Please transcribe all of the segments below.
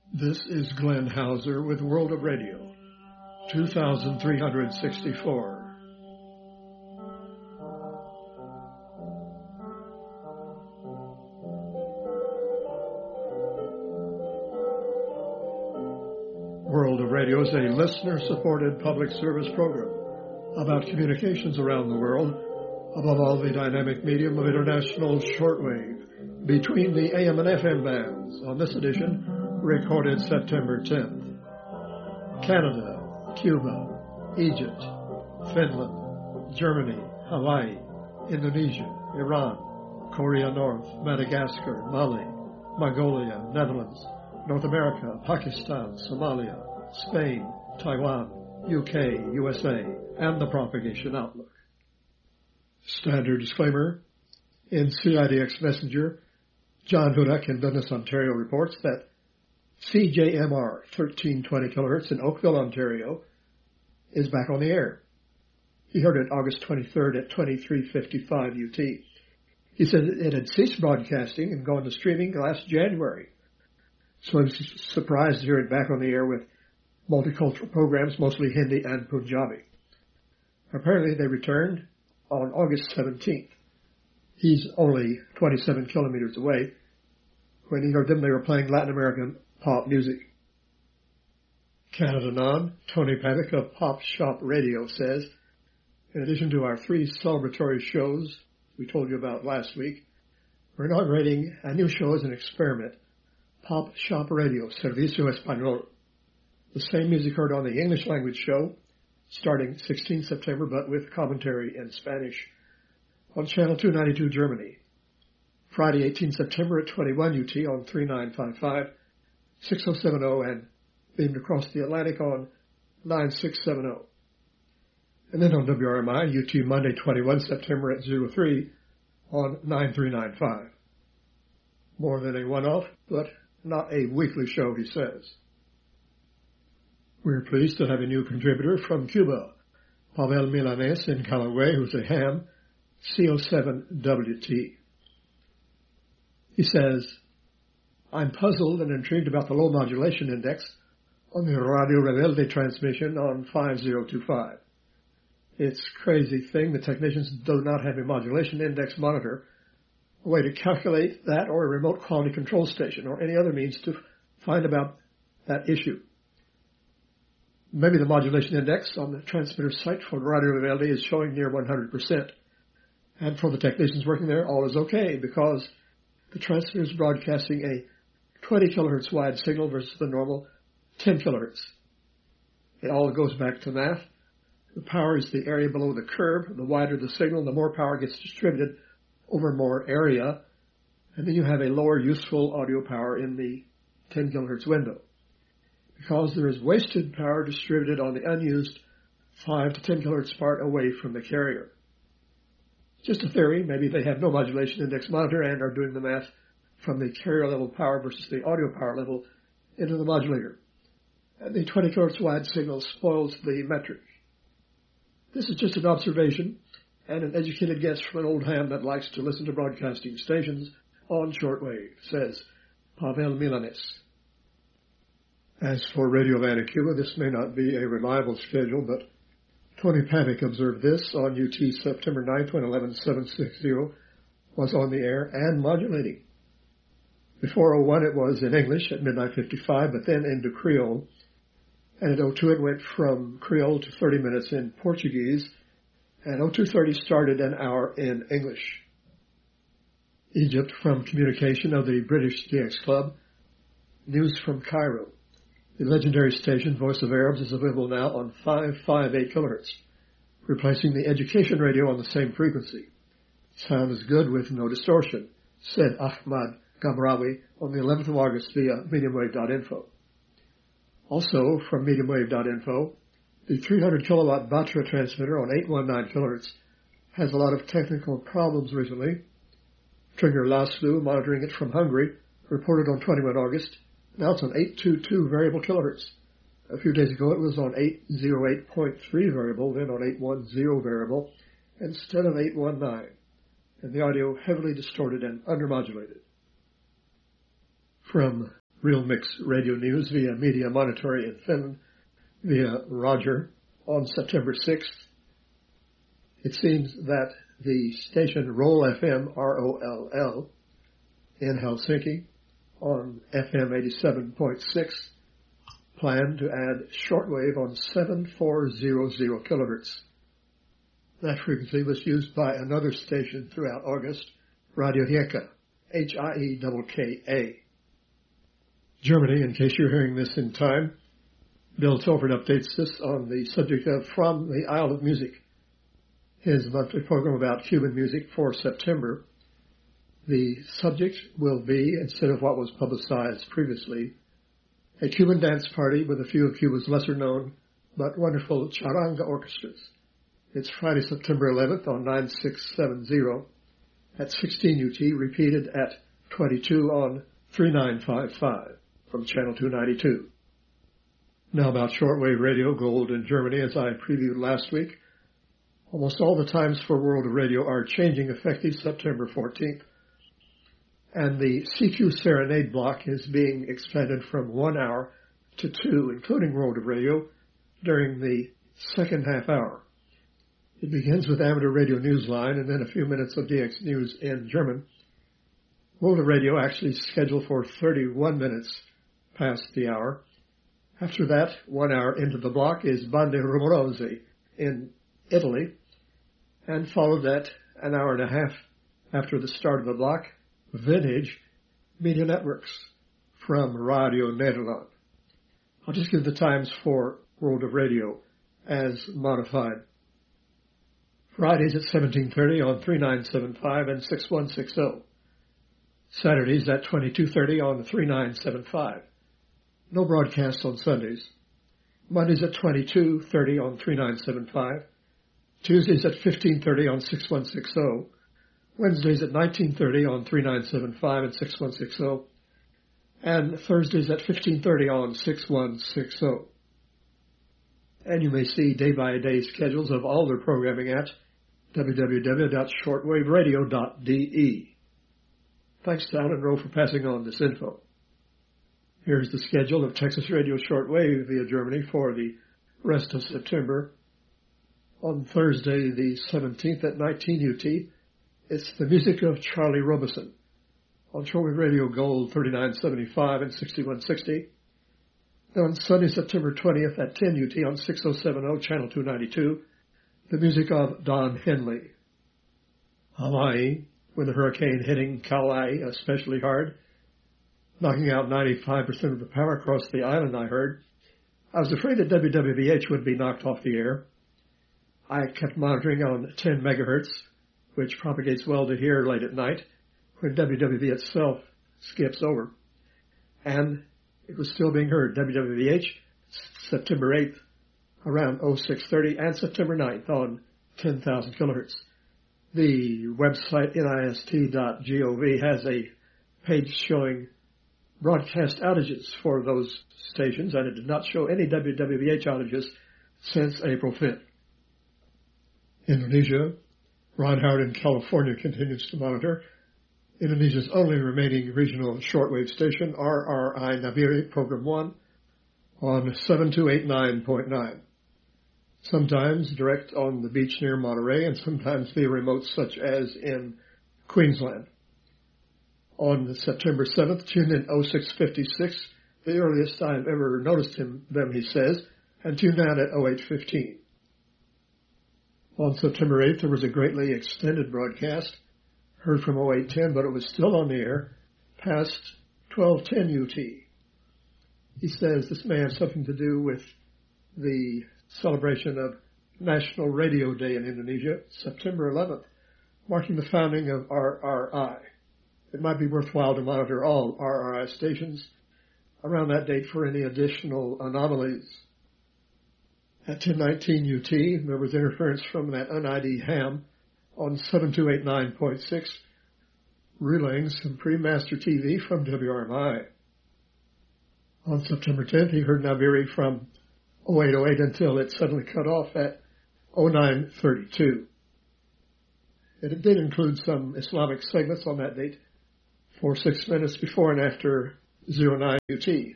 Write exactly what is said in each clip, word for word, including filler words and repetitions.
This is Glenn Hauser with World of Radio, two thousand three hundred sixty-four. World of Radio is a listener-supported public service program about communications around the world, above all the dynamic medium of international shortwave, between the A M and F M bands. On this edition, recorded September tenth. Canada, Cuba, Egypt, Finland, Germany, Hawaii, Indonesia, Iran, Korea North, Madagascar, Mali, Mongolia, Netherlands, North America, Pakistan, Somalia, Spain, Taiwan, U K, U S A, and the Propagation Outlook. Standard disclaimer. In C I D X Messenger, John Hudak in Dundas, Ontario reports that C J M R thirteen twenty kilohertz in Oakville, Ontario is back on the air. He heard it August twenty-third at twenty-three fifty-five U T. He said it had ceased broadcasting and gone to streaming last January. So I was surprised to hear it back on the air with multicultural programs, mostly Hindi and Punjabi. Apparently they returned on August seventeenth. He's only twenty-seven kilometers away. When he heard them, they were playing Latin American pop music. Canada Non, Tony Pavick of Pop Shop Radio says, in addition to our three celebratory shows we told you about last week, we're inaugurating a new show as an experiment, Pop Shop Radio, Servicio Español. The same music heard on the English language show, starting sixteenth September, but with commentary in Spanish, on Channel two ninety-two Germany. Friday, eighteenth September at twenty-one U T on three nine five five, six oh seven oh, and beamed across the Atlantic on nine six seven oh. And then on W R M I, U T Monday, twenty-first September at oh three on nine three nine five. More than a one-off, but not a weekly show, he says. We're pleased to have a new contributor from Cuba, Pavel Milanes in Callaway, who's a ham, C oh seven W T. He says, I'm puzzled and intrigued about the low modulation index on the Radio Rebelde transmission on five oh two five. It's a crazy thing. The technicians do not have a modulation index monitor, a way to calculate that, or a remote quality control station, or any other means to find about that issue. Maybe the modulation index on the transmitter site for Radio Rebelde is showing near one hundred percent. And for the technicians working there, all is okay, because the transmitter is broadcasting a twenty kilohertz wide signal versus the normal ten kilohertz. It all goes back to math. The power is the area below the curve. The wider the signal, the more power gets distributed over more area. And then you have a lower useful audio power in the ten kilohertz window, because there is wasted power distributed on the unused five to ten kilohertz part away from the carrier. Just a theory. Maybe they have no modulation index monitor and are doing the math from the carrier level power versus the audio power level into the modulator. And the twenty kilohertz wide signal spoils the metric. This is just an observation and an educated guess from an old ham that likes to listen to broadcasting stations on shortwave, says Pavel Milanes. As for Radio Havana, Cuba, this may not be a reliable schedule, but Tony Pavick observed this on U T September ninth when eleven seven sixty was on the air and modulating. Before oh one it was in English at midnight fifty-five, but then into Creole. And at oh two it went from Creole to thirty minutes in Portuguese, and oh two thirty started an hour in English. Egypt from communication of the British D X Club. News from Cairo. The legendary station Voice of Arabs is available now on five fifty-eight kilohertz, replacing the education radio on the same frequency. Sound is good with no distortion, said Ahmad Gamrawi on the eleventh of August via mediumwave dot info. Also from mediumwave dot info, the three hundred kilowatt Batra transmitter on eight nineteen kilohertz has a lot of technical problems recently. Trigger Laszlo, monitoring it from Hungary, reported on twenty-first of August. Now it's on eight twenty-two variable kilohertz. A few days ago it was on eight oh eight point three variable, then on eight ten variable, instead of eight nineteen, and the audio heavily distorted and undermodulated. From Real Mix Radio News via Media Monitory in Finland via Roger on September sixth. It seems that the station Roll F M, R O L L, in Helsinki on F M eighty-seven point six planned to add shortwave on seven four zero zero kilohertz. That frequency was used by another station throughout August, Radio Hieka, H I E K K A. Germany, in case you're hearing this in time, Bill Tilford updates this on the subject of From the Isle of Music, his monthly program about Cuban music for September. The subject will be, instead of what was publicized previously, a Cuban dance party with a few of Cuba's lesser-known but wonderful charanga orchestras. It's Friday, September eleventh on nine six seven zero at sixteen U T, repeated at twenty-two on three nine five five from Channel two ninety-two. Now about shortwave radio gold in Germany, as I previewed last week. Almost all the times for World of Radio are changing effective September fourteenth. And the C Q Serenade block is being expanded from one hour to two, including World of Radio, during the second half hour. It begins with Amateur Radio Newsline and then a few minutes of D X News in German. World of Radio actually scheduled for thirty-one minutes past the hour. After that, one hour into the block is Bande Rumorose in Italy, and followed that an hour and a half after the start of the block, Vintage Media Networks from Radio Nederland. I'll just give the times for World of Radio as modified. Fridays at seventeen thirty on three nine seven five and six one six zero. Saturdays at twenty-two thirty on three nine seven five. No broadcasts on Sundays. Mondays at twenty-two thirty on three nine seven five. Tuesdays at fifteen thirty on six one six zero. Wednesdays at nineteen thirty on three nine seven five and six one six zero. And Thursdays at fifteen thirty on six one six zero. And you may see day-by-day schedules of all their programming at w w w dot shortwave radio dot d e. Thanks to Alan Rowe for passing on this info. Here's the schedule of Texas Radio Shortwave via Germany for the rest of September. On Thursday, the seventeenth at nineteen U T, it's the music of Charlie Robeson on Shortwave Radio Gold thirty-nine seventy-five and sixty-one sixty. Then on Sunday, September twentieth at ten U T on six oh seven oh, Channel two ninety-two, the music of Don Henley. Hawaii, with the hurricane hitting Kauai especially hard, knocking out ninety-five percent of the power across the island, I heard. I was afraid that W W V H would be knocked off the air. I kept monitoring on ten megahertz, which propagates well to hear late at night, when W W V itself skips over. And it was still being heard. W W V H, September eighth, around oh six thirty, and September ninth on ten thousand kilohertz. The website nist dot gov has a page showing broadcast outages for those stations, and it did not show any W W V H outages since April fifth. Indonesia, Ron Howard in California continues to monitor. Indonesia's only remaining regional shortwave station, R R I Nabire Program one, on seven two eight nine point nine. Sometimes direct on the beach near Monterey, and sometimes via remotes such as in Queensland. On September seventh, tuned in oh six fifty-six, the earliest I've ever noticed him, them, he says, and tuned out at oh eight fifteen. On September eighth, there was a greatly extended broadcast, heard from oh eight ten, but it was still on the air past twelve ten U T. He says this may have something to do with the celebration of National Radio Day in Indonesia, September eleventh, marking the founding of R R I. It might be worthwhile to monitor all R R I stations around that date for any additional anomalies. At ten nineteen U T, there was interference from that un I D ham on seven two eight nine point six, relaying some pre-master T V from W R M I. On September tenth, he heard Nabire from oh eight oh eight until it suddenly cut off at oh nine thirty-two. It did include some Islamic segments on that date for six minutes before and after oh nine U T.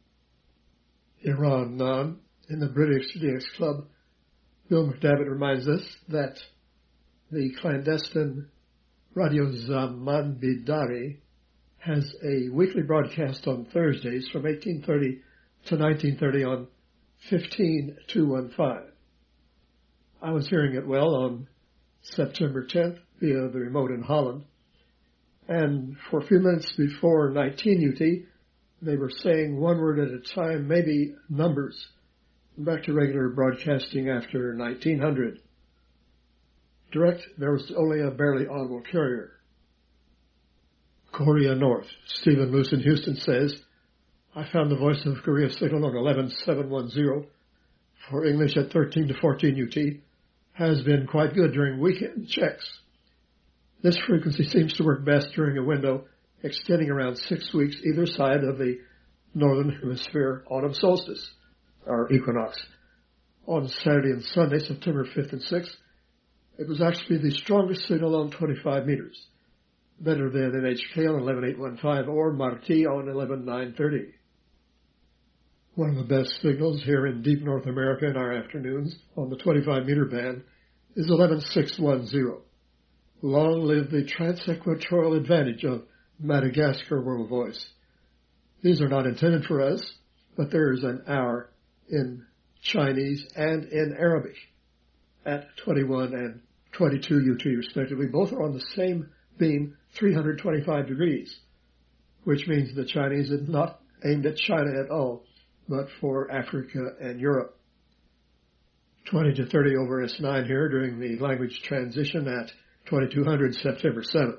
Iran none. In the British D X Club, Bill McDavitt reminds us that the clandestine Radio Zaman Bidari has a weekly broadcast on Thursdays from eighteen thirty to nineteen thirty on fifteen two fifteen. I was hearing it well on September tenth via the remote in Holland, and for a few minutes before nineteen U T, they were saying one word at a time, maybe numbers, back to regular broadcasting after nineteen hundred. Direct, there was only a barely audible carrier. Korea North. Stephen Moose in Houston says, I found the Voice of Korea signal on eleven seven ten for English at thirteen to fourteen U T has been quite good during weekend checks. This frequency seems to work best during a window extending around six weeks either side of the Northern Hemisphere autumn solstice, or equinox. On Saturday and Sunday, September fifth and sixth, it was actually the strongest signal on twenty-five meters, better than N H K on eleven eight fifteen or Marti on eleven nine thirty. One of the best signals here in deep North America in our afternoons on the twenty-five meter band is eleven six ten. Long live the transequatorial advantage of Madagascar World Voice. These are not intended for us, but there is an hour in Chinese and in Arabic at twenty-one and twenty-two U T respectively. Both are on the same beam, three hundred twenty-five degrees, which means the Chinese is not aimed at China at all, but for Africa and Europe. twenty to thirty over S nine here during the language transition at twenty-two hundred September seventh.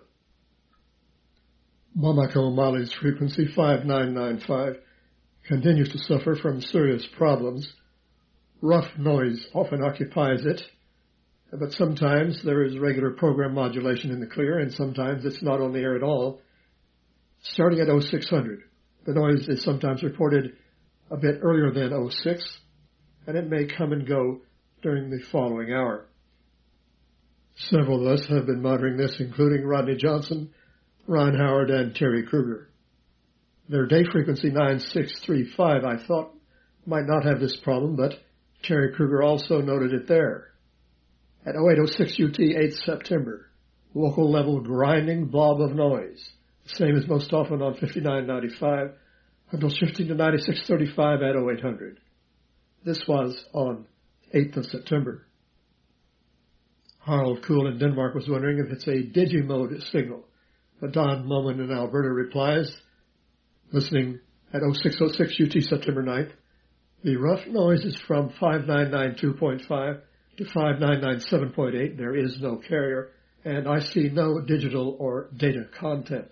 Bamako, Mali's frequency five nine nine five continues to suffer from serious problems. Rough noise often occupies it, but sometimes there is regular program modulation in the clear, and sometimes it's not on the air at all. Starting at oh six hundred, the noise is sometimes reported a bit earlier than oh six, and it may come and go during the following hour. Several of us have been monitoring this, including Rodney Johnson, Ron Howard, and Terry Kruger. Their day frequency nine six three five, I thought, might not have this problem, but Terry Kruger also noted it there. At oh eight oh six U T, eighth September, local level grinding blob of noise, the same as most often on fifty-nine ninety-five, until shifting to ninety-six thirty-five at oh eight hundred. This was on eighth of September. Harald Kuhl in Denmark was wondering if it's a digimode signal. But Don Moman in Alberta replies, listening at oh six oh six U T September ninth, the rough noise is from five nine nine two point five to five nine nine seven point eight. There is no carrier, and I see no digital or data content.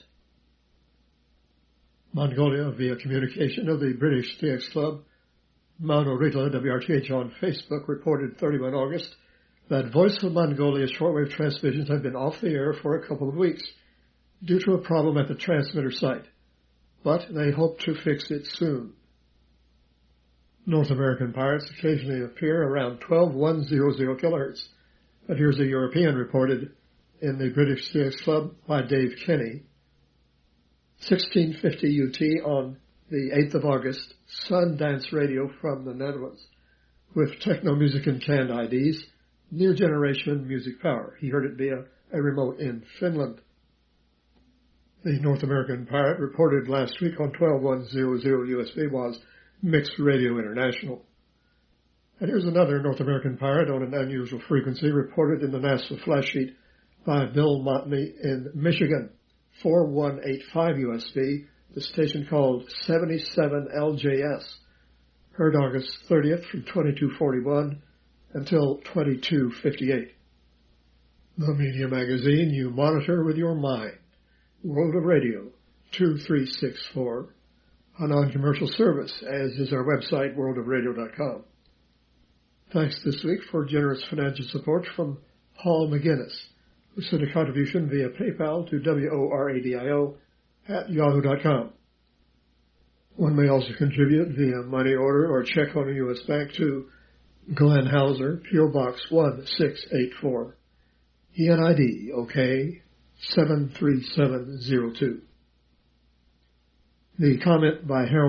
Mongolia via communication of the British D X Club. Mauno Rita, W R T H on Facebook, reported thirty-first of August that Voice of Mongolia shortwave transmissions have been off the air for a couple of weeks due to a problem at the transmitter site, but they hope to fix it soon. North American pirates occasionally appear around twelve one hundred kilohertz, but here's a European reported in the British D X Club by Dave Kenny. sixteen fifty U T on the eighth of August, Sundance Radio from the Netherlands, with techno music and canned I Ds, new generation music power. He heard it via a remote in Finland. The North American pirate reported last week on twelve one hundred U S B was Mixed Radio International. And here's another North American pirate on an unusual frequency reported in the NASA flash sheet by Bill Montney in Michigan, four one eight five U S B, the station called seventy-seven L J S, heard August thirtieth from twenty-two forty-one until twenty-two fifty-eight. The Media Magazine you monitor with your mind. World of Radio, two three six four, a non-commercial service, as is our website, world of radio dot com. Thanks this week for generous financial support from Paul McGinnis, who sent a contribution via PayPal to W-O-R-A-D-I-O at yahoo dot com. One may also contribute via money order or check on a U S bank to Glenn Hauser, P O Box one six eight four, E N I D, OK, seven three seven zero two. The comment by Harold